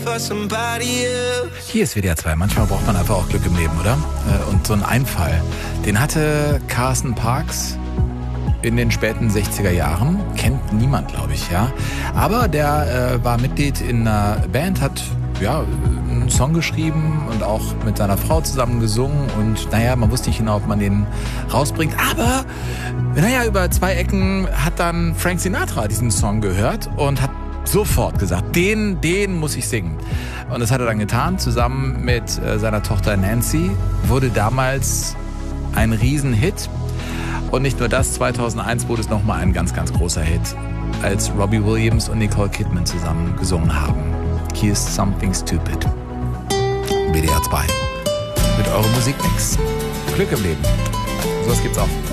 Hier ist WDR 2. Manchmal braucht man einfach auch Glück im Leben, oder? Und so ein Einfall, den hatte Carson Parks in den späten 60er Jahren. Kennt niemand, glaube ich, ja. Aber der war Mitglied in einer Band, hat einen Song geschrieben und auch mit seiner Frau zusammen gesungen. Und man wusste nicht genau, ob man den rausbringt. Aber, über 2 Ecken hat dann Frank Sinatra diesen Song gehört und hat sofort gesagt, den muss ich singen. Und das hat er dann getan, zusammen mit seiner Tochter Nancy. Wurde damals ein Riesenhit. Und nicht nur das, 2001 wurde es nochmal ein ganz, ganz großer Hit, als Robbie Williams und Nicole Kidman zusammen gesungen haben. Hier ist Something Stupid. WDR 2. Mit eurem Musikmix. Glück im Leben. Sowas gibt's auch.